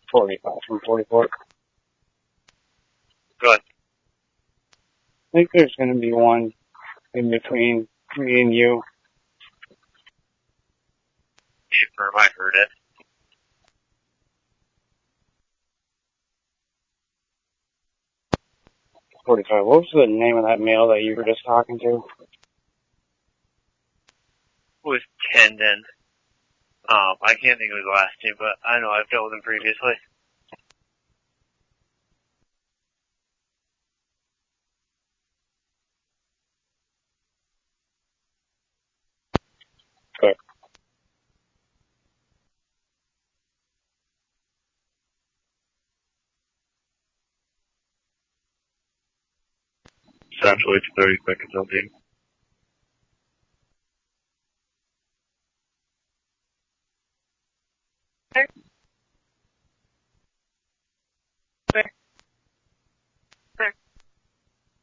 45 from 44. Go ahead. I think there's going to be one in between me and you. Confirm I heard it. What was the name of that male that you were just talking to? Was Tendon. I can't think of his last name, but I know I've dealt with him previously. Okay. Essentially, it's 30 seconds on team.